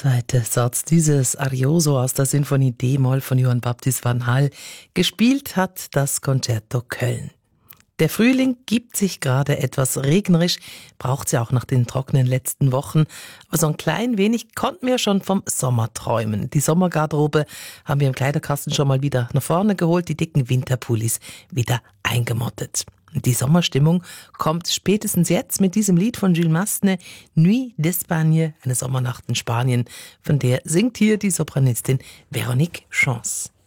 Zweite Satz dieses Arioso aus der Sinfonie D-Moll von Johann Baptist van Hall. Gespielt hat das Concerto Köln. Der Frühling gibt sich gerade etwas regnerisch, braucht's ja auch nach den trockenen letzten Wochen. Aber so ein klein wenig konnten wir schon vom Sommer träumen. Die Sommergarderobe haben wir im Kleiderkasten schon mal wieder nach vorne geholt, die dicken Winterpullis wieder eingemottet. Und die Sommerstimmung kommt spätestens jetzt mit diesem Lied von Jules Massenet, Nuit d'Espagne, eine Sommernacht in Spanien. Von der singt hier die Sopranistin Véronique Chance.